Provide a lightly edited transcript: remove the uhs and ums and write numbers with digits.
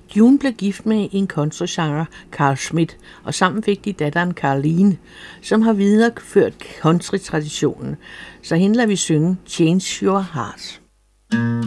June blev gift med en countrysanger, Carl Schmidt, og sammen fik de datteren Carleen, som har videreført country-traditionen. Så hende lader vi synge Change Your Heart.